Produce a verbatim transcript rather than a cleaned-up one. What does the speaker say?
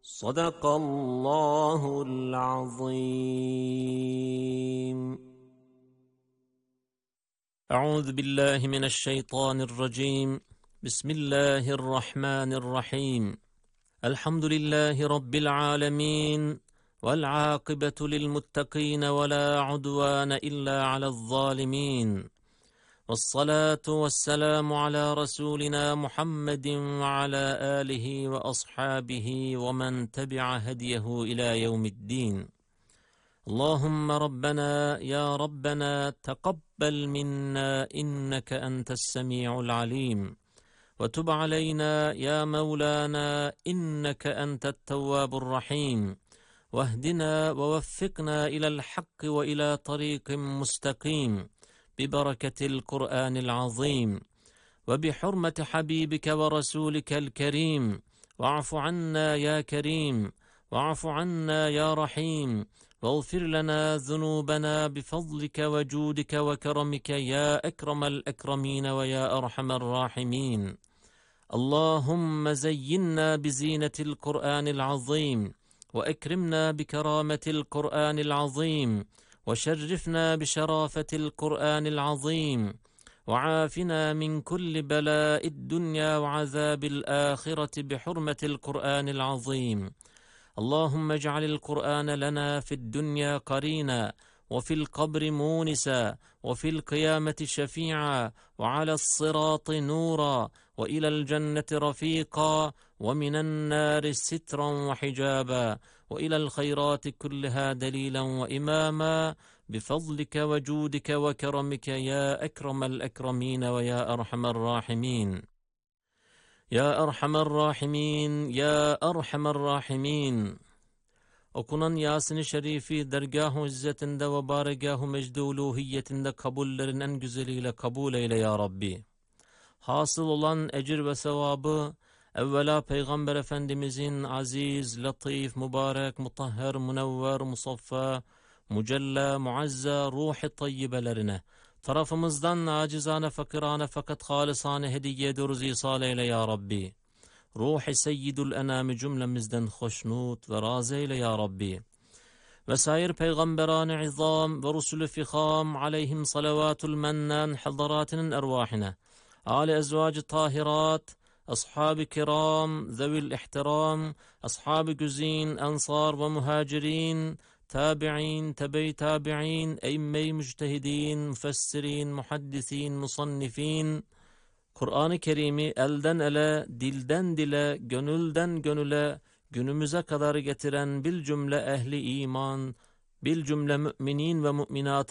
صدق الله العظيم. أعوذ بالله من الشيطان الرجيم. بسم الله الرحمن الرحيم. الحمد لله رب العالمين، والعاقبة للمتقين ولا عدوان إلا على الظالمين، والصلاة والسلام على رسولنا محمد وعلى آله وأصحابه ومن تبع هديه إلى يوم الدين. اللهم ربنا يا ربنا تقبل منا إنك أنت السميع العليم، وتب علينا يا مولانا إنك أنت التواب الرحيم، واهدنا ووفقنا إلى الحق وإلى طريق مستقيم ببركة القرآن العظيم، وبحرمة حبيبك ورسولك الكريم. واعف عنا يا كريم، واعف عنا يا رحيم، واغفر لنا ذنوبنا بفضلك وجودك وكرمك يا أكرم الأكرمين ويا أرحم الراحمين. اللهم زينا بزينة القرآن العظيم، وأكرمنا بكرامة القرآن العظيم، وشرفنا بشرافة القرآن العظيم، وعافنا من كل بلاء الدنيا وعذاب الآخرة بحرمة القرآن العظيم. اللهم اجعل القرآن لنا في الدنيا قرينا، وفي القبر مونسا، وفي القيامة شفيعا، وعلى الصراط نورا، وإلى الجنة رفيقا، ومن النار سترا وحجابا، وإلى الخيرات كلها دليلا وإماما بفضلك وجودك وكرمك يا أكرم الأكرمين ويا أرحم الراحمين. Ya Erhamer Rahimin, Ya Erhamer Rahimin. Okunan Yasin-i Şerifi dergâh-ı izzetinde ve bâregâh-ı mecd-i uluhiyetinde kabullerin en güzeliyle kabul eyle ya Rabbi. Hasıl olan ecir ve sevabı evvela Peygamber Efendimizin aziz, latif, mübarek, mutahher, münevver, musaffa, mücella, muazza, ruh-i tayyibelerine tarafımızdan acizane, fakirane fakat halisane hediye ediyoruz, ihsal eyle ya Rabbi. Ruh-i seyyidül enami cümlemizden hoşnut ve razı eyle ya Rabbi. Vesair peygamberane izam ve rusulü fiham aleyhim salavatul mennan hadaratinin ervahine, âli ezvacı tahirat, ashab-ı kiram, zevil ihtiram, ashab-ı güzin, ensar ve muhacirin, tabi'in, tebe-i tabi'in, eymme-i müctehidin, müfessirin, muhaddisin, musannifin, Kur'an-ı Kerim'i elden ele, dilden dile, gönülden gönüle, günümüze kadar getiren bil cümle ehli iman, bil cümle müminin ve müminat